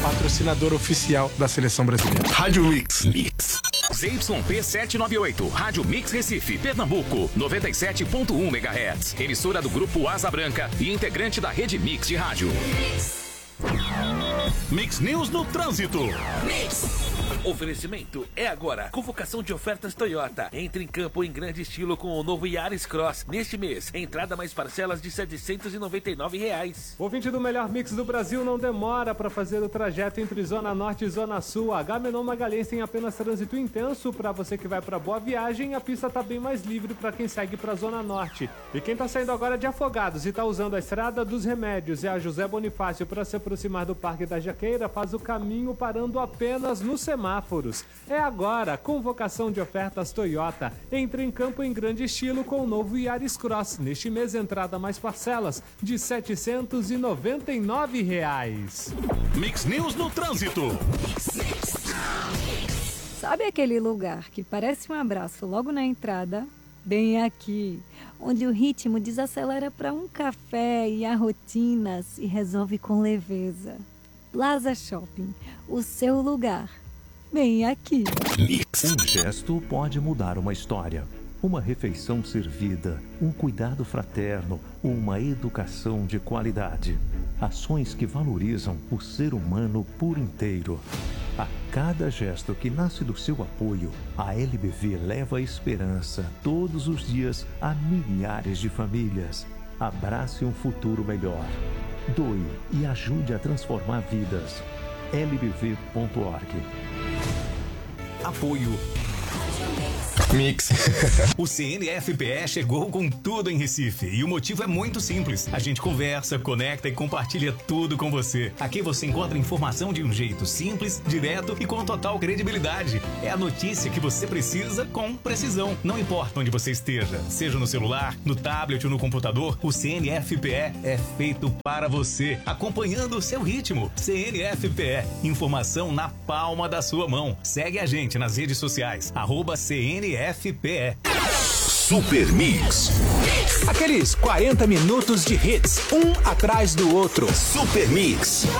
patrocinador oficial da seleção brasileira. Rádio Mix. ZYP 798, Rádio Mix Recife, Pernambuco, 97.1 MHz. Emissora do Grupo Asa Branca e integrante da Rede Mix de Rádio. Mix News no Trânsito. Oferecimento é agora. Convocação de ofertas Toyota. Entre em campo em grande estilo com o novo Yaris Cross. Neste mês, entrada mais parcelas de R$ 799. Ouvinte do melhor mix do Brasil, não demora para fazer o trajeto entre Zona Norte e Zona Sul. A Agamenon Magalhães tem apenas trânsito intenso. Para você que vai para Boa Viagem, a pista tá bem mais livre para quem segue para Zona Norte. E quem tá saindo agora de Afogados e tá usando a Estrada dos Remédios e a José Bonifácio para se aproximar do Parque da Jaqueira, faz o caminho parando apenas nos semáforos. É agora, convocação de ofertas Toyota. Entre em campo em grande estilo com o novo Yaris Cross. Neste mês, entrada mais parcelas de R$ 799. Mix News no Trânsito. Sabe aquele lugar que parece um abraço logo na entrada? Bem aqui, onde o ritmo desacelera para um café e a rotina se resolve com leveza. Plaza Shopping, o seu lugar. Bem aqui. Um gesto pode mudar uma história. Uma refeição servida, um cuidado fraterno, uma educação de qualidade. Ações que valorizam o ser humano por inteiro. A cada gesto que nasce do seu apoio, a LBV leva esperança todos os dias a milhares de famílias. Abrace um futuro melhor. Doe e ajude a transformar vidas. lbv.org. Apoio Mix. O CNFPE chegou com tudo em Recife e o motivo é muito simples. A gente conversa, conecta e compartilha tudo com você. Aqui você encontra informação de um jeito simples, direto e com total credibilidade. É a notícia que você precisa com precisão. Não importa onde você esteja, seja no celular, no tablet ou no computador, o CNFPE é feito para você, acompanhando o seu ritmo. CNFPE, informação na palma da sua mão. Segue a gente nas redes sociais, @CNFPE. Super Mix. Aqueles 40 minutos de hits, um atrás do outro. Super Mix.